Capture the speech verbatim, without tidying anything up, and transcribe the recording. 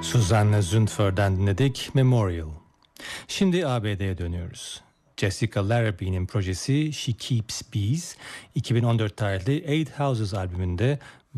Suzanne Zündfer'den dinledik Memorial. Şimdi A B D'ye dönüyoruz. Jessica Larrabee'nin projesi She Keeps Bees, iki bin on dört tarihli Eight Houses albümünde